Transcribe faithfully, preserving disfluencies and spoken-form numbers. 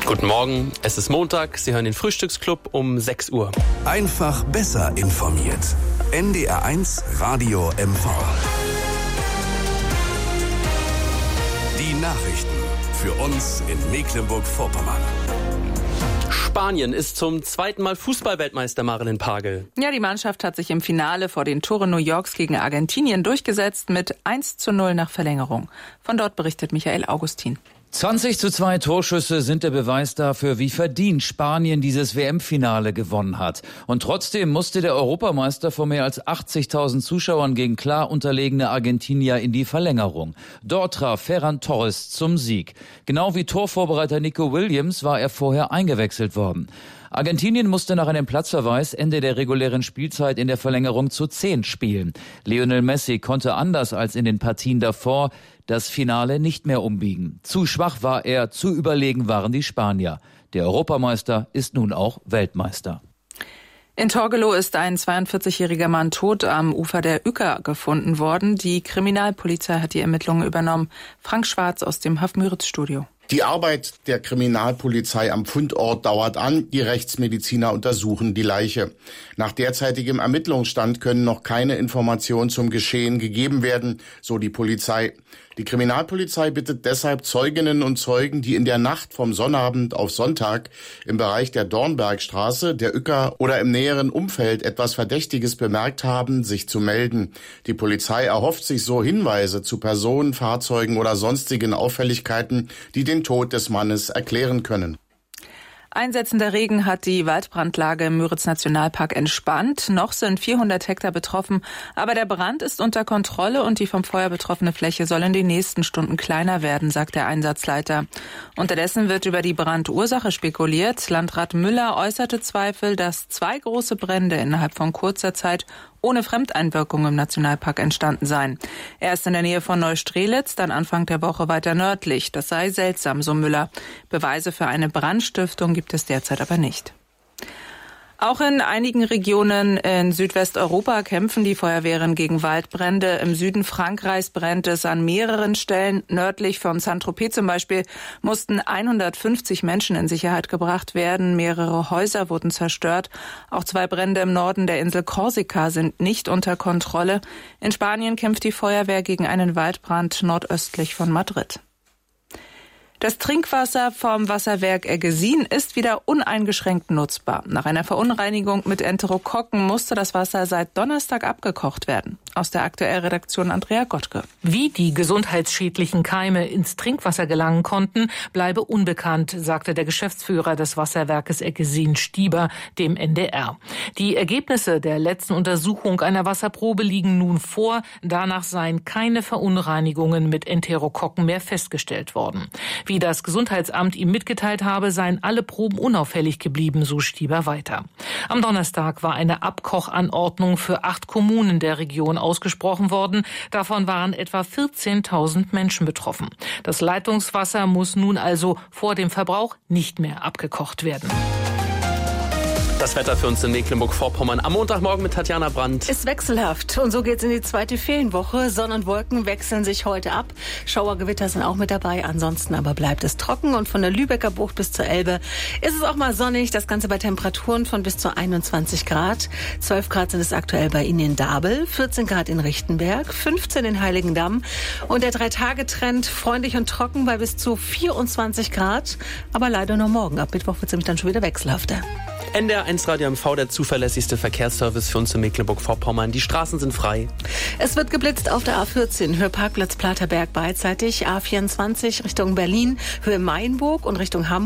Guten Morgen, es ist Montag, Sie hören den Frühstücksclub um sechs Uhr. Einfach besser informiert. N D R eins Radio M V. Die Nachrichten für uns in Mecklenburg-Vorpommern. Spanien ist zum zweiten Mal Fußballweltmeister, Marilyn Pagel. Ja, die Mannschaft hat sich im Finale vor den Toren New Yorks gegen Argentinien durchgesetzt mit eins zu null nach Verlängerung. Von dort berichtet Michael Augustin. zwanzig zu zwei Torschüsse sind der Beweis dafür, wie verdient Spanien dieses W M-Finale gewonnen hat. Und trotzdem musste der Europameister vor mehr als achtzigtausend Zuschauern gegen klar unterlegene Argentinier in die Verlängerung. Dort traf Ferran Torres zum Sieg. Genau wie Torvorbereiter Nico Williams war er vorher eingewechselt worden. Argentinien musste nach einem Platzverweis Ende der regulären Spielzeit in der Verlängerung zu zehn spielen. Lionel Messi konnte anders als in den Partien davor das Finale nicht mehr umbiegen. Zu schwach war er, zu überlegen waren die Spanier. Der Europameister ist nun auch Weltmeister. In Torgelow ist ein zweiundvierzigjähriger Mann tot am Ufer der Uecker gefunden worden. Die Kriminalpolizei hat die Ermittlungen übernommen. Frank Schwarz aus dem Haf-Müritz-Studio. Die Arbeit der Kriminalpolizei am Fundort dauert an. Die Rechtsmediziner untersuchen die Leiche. Nach derzeitigem Ermittlungsstand können noch keine Informationen zum Geschehen gegeben werden, so die Polizei. Die Kriminalpolizei bittet deshalb Zeuginnen und Zeugen, die in der Nacht vom Sonnabend auf Sonntag im Bereich der Dornbergstraße, der Uecker oder im näheren Umfeld etwas Verdächtiges bemerkt haben, sich zu melden. Die Polizei erhofft sich so Hinweise zu Personen, Fahrzeugen oder sonstigen Auffälligkeiten, die den Tod des Mannes erklären können. Einsetzender Regen hat die Waldbrandlage im Müritz-Nationalpark entspannt. Noch sind vierhundert Hektar betroffen, aber der Brand ist unter Kontrolle und die vom Feuer betroffene Fläche soll in den nächsten Stunden kleiner werden, sagt der Einsatzleiter. Unterdessen wird über die Brandursache spekuliert. Landrat Müller äußerte Zweifel, dass zwei große Brände innerhalb von kurzer Zeit ohne Fremdeinwirkung im Nationalpark entstanden seien. Erst in der Nähe von Neustrelitz, dann Anfang der Woche weiter nördlich. Das sei seltsam, so Müller. Beweise für eine Brandstiftung gibt es derzeit aber nicht. Auch in einigen Regionen in Südwesteuropa kämpfen die Feuerwehren gegen Waldbrände. Im Süden Frankreichs brennt es an mehreren Stellen. Nördlich von Saint-Tropez zum Beispiel mussten hundertfünfzig Menschen in Sicherheit gebracht werden. Mehrere Häuser wurden zerstört. Auch zwei Brände im Norden der Insel Korsika sind nicht unter Kontrolle. In Spanien kämpft die Feuerwehr gegen einen Waldbrand nordöstlich von Madrid. Das Trinkwasser vom Wasserwerk Eggesin ist wieder uneingeschränkt nutzbar. Nach einer Verunreinigung mit Enterokokken musste das Wasser seit Donnerstag abgekocht werden. Aus der Aktuell Redaktion Andrea Gottke. Wie die gesundheitsschädlichen Keime ins Trinkwasser gelangen konnten, bleibe unbekannt, sagte der Geschäftsführer des Wasserwerkes Eggesin Stieber dem N D R. Die Ergebnisse der letzten Untersuchung einer Wasserprobe liegen nun vor. Danach seien keine Verunreinigungen mit Enterokokken mehr festgestellt worden. Wie das Gesundheitsamt ihm mitgeteilt habe, seien alle Proben unauffällig geblieben, so Stieber weiter. Am Donnerstag war eine Abkochanordnung für acht Kommunen der Region ausgesprochen worden. Davon waren etwa vierzehntausend Menschen betroffen. Das Leitungswasser muss nun also vor dem Verbrauch nicht mehr abgekocht werden. Das Wetter für uns in Mecklenburg-Vorpommern am Montagmorgen mit Tatjana Brandt. Ist wechselhaft und so geht's in die zweite Ferienwoche. Sonne und Wolken wechseln sich heute ab. Schauergewitter sind auch mit dabei. Ansonsten aber bleibt es trocken und von der Lübecker Bucht bis zur Elbe ist es auch mal sonnig. Das Ganze bei Temperaturen von bis zu einundzwanzig Grad. zwölf Grad sind es aktuell bei Ihnen in Dabel, vierzehn Grad in Richtenberg, fünfzehn in Heiligendamm und der Drei-Tage-Trend freundlich und trocken bei bis zu vierundzwanzig Grad. Aber leider nur morgen. Ab Mittwoch wird es nämlich dann schon wieder wechselhafter. N D R eins Radio M V, der zuverlässigste Verkehrsservice für uns in Mecklenburg-Vorpommern. Die Straßen sind frei. Es wird geblitzt auf der A vierzehn, Höhe Parkplatz Platerberg beidseitig, A vierundzwanzig Richtung Berlin, Höhe Mainburg und Richtung Hamburg.